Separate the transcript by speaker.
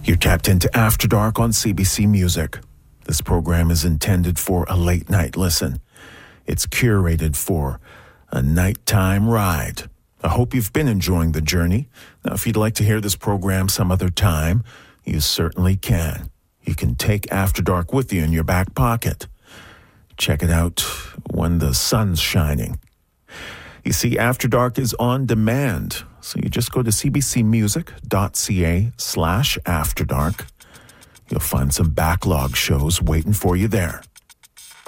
Speaker 1: You're tapped into After Dark on CBC Music. This program is intended for a late night listen. It's curated for a nighttime ride. I hope you've been enjoying the journey. Now, if you'd like to hear this program some other time, you certainly can. You can take After Dark with you in your back pocket. Check it out when the sun's shining. You see, After Dark is on demand, so you just go to cbcmusic.ca/afterdark. You'll find some backlog shows waiting for you there.